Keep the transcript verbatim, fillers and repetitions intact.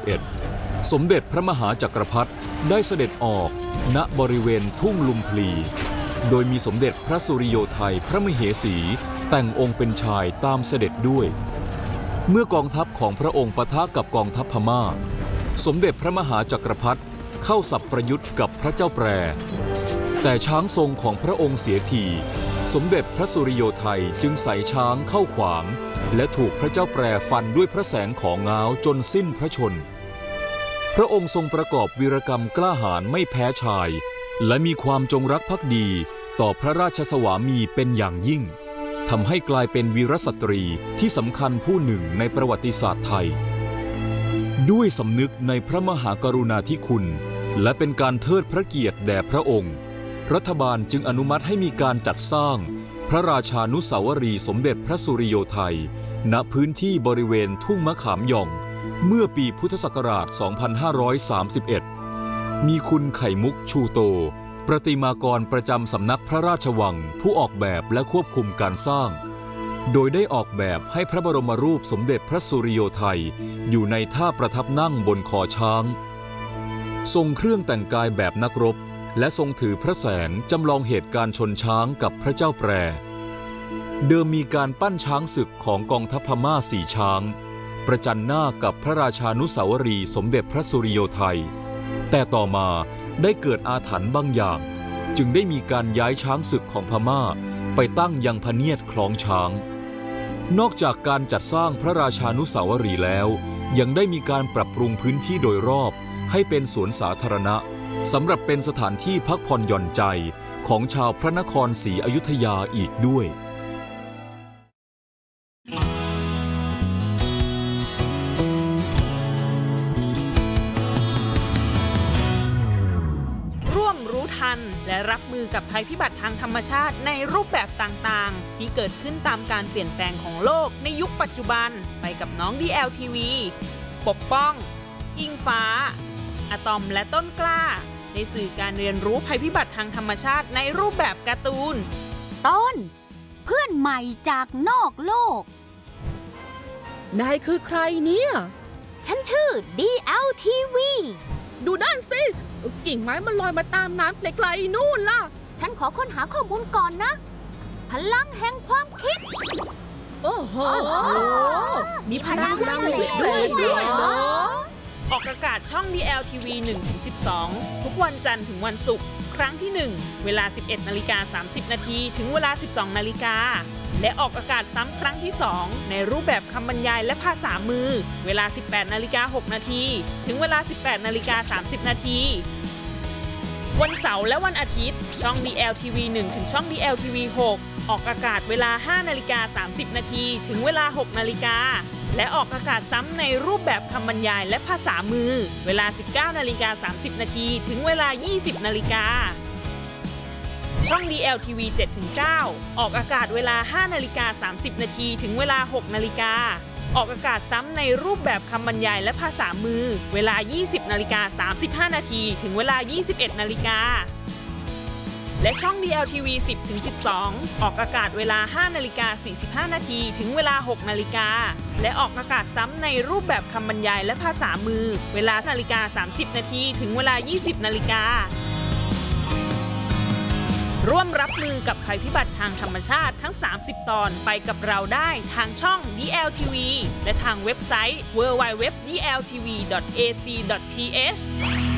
เอ็ดสมเด็จพระมหาจักรพรรดิได้เสด็จออกณบริเวณทุ่งลุมพลีโดยมีสมเด็จพระสุริโยไทยพระมเหสีแต่งองค์เป็นชายตามเสด็จด้วยเมื่อกองทัพของพระองค์ปะทะกับกองทัพพม่าสมเด็จพระมหาจักรพรรดิเข้าสับประยุทธ์กับพระเจ้าแปรแต่ช้างทรงของพระองค์เสียทีสมเด็จพระสุริโยไทยจึงใส่ช้างเข้าขวางและถูกพระเจ้าแปรฟันด้วยพระแสงของง้าวจนสิ้นพระชนพระองค์ทรงประกอบวีรกรรมกล้าหาญไม่แพ้ชายและมีความจงรักภักดีต่อพระราชสวามีเป็นอย่างยิ่งทำให้กลายเป็นวีรสตรีที่สำคัญผู้หนึ่งในประวัติศาสตร์ไทยด้วยสำนึกในพระมหากรุณาธิคุณและเป็นการเทิดพระเกียรติแด่พระองค์รัฐบาลจึงอนุมัติให้มีการจัดสร้างพระราชานุสาวรีย์สมเด็จพระสุริโยไทยณพื้นที่บริเวณทุ่งมะขามหย่องเมื่อปีพุทธศักราช สองพันห้าร้อยสามสิบเอ็ด มีคุณไข่มุกชูโตประติมากรประจำสำนักพระราชวังผู้ออกแบบและควบคุมการสร้างโดยได้ออกแบบให้พระบรมรูปสมเด็จพระสุริโยไทยอยู่ในท่าประทับนั่งบนคอช้างทรงเครื่องแต่งกายแบบนักรบและทรงถือพระแสงจำลองเหตุการณ์ชนช้างกับพระเจ้าแปรเดิมมีการปั้นช้างศึกของกองทัพพม่าสี่ช้างประจันหน้ากับพระราชานุสาวรีย์สมเด็จพระสุริโยไทยแต่ต่อมาได้เกิดอาถรรพ์บางอย่างจึงได้มีการย้ายช้างศึกของพม่าไปตั้งยังพเนียดคล้องช้างนอกจากการจัดสร้างพระราชานุสาวรีย์แล้วยังได้มีการปรับปรุงพื้นที่โดยรอบให้เป็นสวนสาธารณะสำหรับเป็นสถานที่พักผ่อนหย่อนใจของชาวพระนครศรีอยุธยาอีกด้วยและรับมือกับภัยพิบัติทางธรรมชาติในรูปแบบต่างๆที่เกิดขึ้นตามการเปลี่ยนแปลงของโลกในยุคปัจจุบันไปกับน้อง ดี แอล ที วี ปกป้องอิงฟ้าอะตอมและต้นกล้าในสื่อการเรียนรู้ภัยพิบัติทางธรรมชาติในรูปแบบการ์ตูนต้นเพื่อนใหม่จากนอกโลกนายคือใครเนี่ยฉันชื่อ ดี แอล ที วีดูด้านสิกิ่งไม้มันลอยมาตามน้ำไกลๆนู่นล่ะฉันขอค้นหาข้อมูลก่อนนะพลังแห่งความคิดโอ้โหมีพลังพิเศษด้วยเหรอออกอากาศช่อง ดี แอล ที วี หนึ่งถึงสิบสอง ทุกวันจันทร์ถึงวันศุกร์ครั้งที่หนึ่งเวลา สิบเอ็ดนาฬิกาสามสิบนาทีถึงเวลา สิบสองนาฬิกาและออกอากาศซ้ำครั้งที่สองในรูปแบบคำบรรยายและภาษามือเวลา สิบแปดนาฬิกาหกนาทีถึงเวลา สิบแปดนาฬิกาสามสิบนาทีวันเสาร์และวันอาทิตย์ช่อง ดี แอล ที วี หนึ่งถึงช่อง ดี แอล ที วี หกออกอากาศเวลา ห้านาฬิกาสามสิบนาทีถึงเวลา หกนาฬิกาและออกอากาศซ้ำในรูปแบบคำบรรยายและภาษามือเวลา สิบเก้านาฬิกาสามสิบนาทีถึงเวลา ยี่สิบนาฬิกาช่อง ดี แอล ที วี เจ็ดถึงเก้า ออกอากาศเวลา ห้านาฬิกาสามสิบนาทีถึงเวลา หกนาฬิกาออกอากาศซ้ำในรูปแบบคำบรรยายและภาษามือเวลา ยี่สิบนาฬิกาสามสิบห้านาทีถึงเวลา ยี่สิบเอ็ดนาฬิกาและช่อง ดี แอล ที วี สิบถึงสิบสอง ออกอากาศเวลา ห้านาฬิกาสี่สิบห้านาทีถึงเวลา หกนาฬิกาและออกอากาศซ้ำในรูปแบบคำบรรยายและภาษามือเวลานาฬิกาสามสิบนาทีถึงเวลา ยี่สิบนาฬิการ่วมรับมือกับภัยพิบัติทางธรรมชาติทั้งสามสิบตอนไปกับเราได้ทางช่อง ดี แอล ที วี และทางเว็บไซต์ ดับเบิลยู ดับเบิลยู ดับเบิลยู ดอท ดี แอล ที วี ดอท เอ ซี ดอท ที เอช